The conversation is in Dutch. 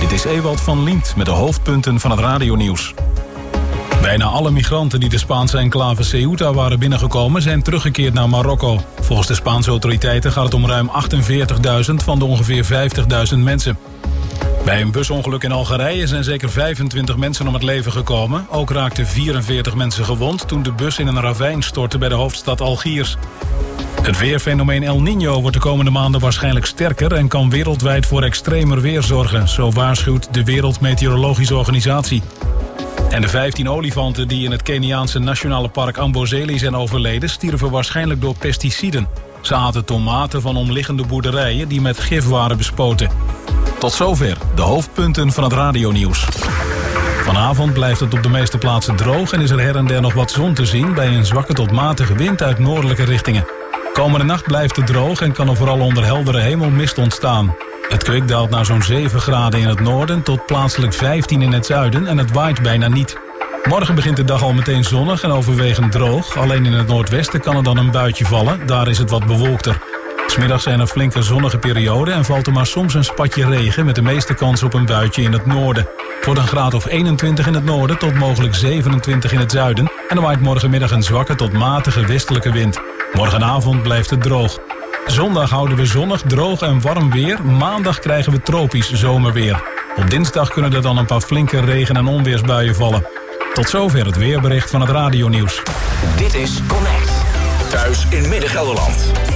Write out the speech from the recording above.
Dit is Ewald van Liemt met de hoofdpunten van het radionieuws. Bijna alle migranten die de Spaanse enclave Ceuta waren binnengekomen zijn teruggekeerd naar Marokko. Volgens de Spaanse autoriteiten gaat het om ruim 48.000 van de ongeveer 50.000 mensen. Bij een busongeluk in Algerije zijn zeker 25 mensen om het leven gekomen. Ook raakten 44 mensen gewond toen de bus in een ravijn stortte bij de hoofdstad Algiers. Het weerfenomeen El Niño wordt de komende maanden waarschijnlijk sterker en kan wereldwijd voor extremer weer zorgen. Zo waarschuwt de Wereldmeteorologische Organisatie. En de 15 olifanten die in het Keniaanse nationale park Amboseli zijn overleden stierven waarschijnlijk door pesticiden. Ze aten tomaten van omliggende boerderijen die met gif waren bespoten. Tot zover de hoofdpunten van het radionieuws. Vanavond blijft het op de meeste plaatsen droog en is er her en der nog wat zon te zien bij een zwakke tot matige wind uit noordelijke richtingen. Komende nacht blijft het droog en kan er vooral onder heldere hemel mist ontstaan. Het kwik daalt naar zo'n 7 graden in het noorden tot plaatselijk 15 in het zuiden en het waait bijna niet. Morgen begint de dag al meteen zonnig en overwegend droog. Alleen in het noordwesten kan er dan een buitje vallen, daar is het wat bewolkter. 's Middags zijn er flinke zonnige perioden en valt er maar soms een spatje regen met de meeste kans op een buitje in het noorden. Het wordt een graad of 21 in het noorden tot mogelijk 27 in het zuiden en er waait morgenmiddag een zwakke tot matige westelijke wind. Morgenavond blijft het droog. Zondag houden we zonnig, droog en warm weer. Maandag krijgen we tropisch zomerweer. Op dinsdag kunnen er dan een paar flinke regen- en onweersbuien vallen. Tot zover het weerbericht van het radionieuws. Dit is Connect. Thuis in Midden-Gelderland.